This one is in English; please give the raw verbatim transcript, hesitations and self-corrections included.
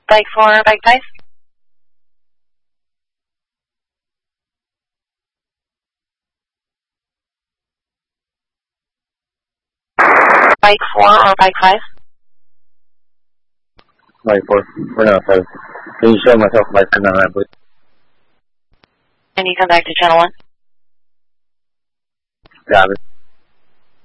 Bike four, bike five. Bike four or bike five? Bike four. We're not five. Can you show myself bike five nine, please? Can you come back to channel one? Got it.